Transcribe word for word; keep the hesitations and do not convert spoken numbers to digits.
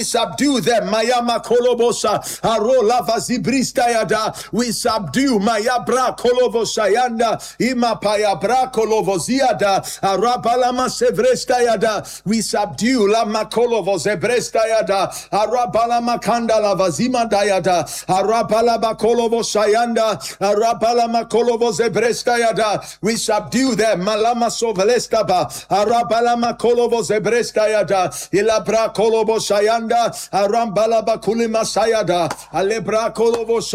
Subdue them, Mayama Kolobosa, Arola Vazibristayada. We subdue Mayabra Kolovosayanda, Imapaya Bra Kolovoziada, Arabalama Sevrestayada. We subdue Lama Kolovozebrestayada, Arabalama Kandala Vazima Dayada, Arabalaba Kolovosayanda, Arabalama Kolovozebrestayada. We subdue them, Malama Sovelestaba, Arabalama Kolovozebrestayada, Ilabra Kolobosayanda. Arambala Bakulima Sayada, Alebra Kolovo.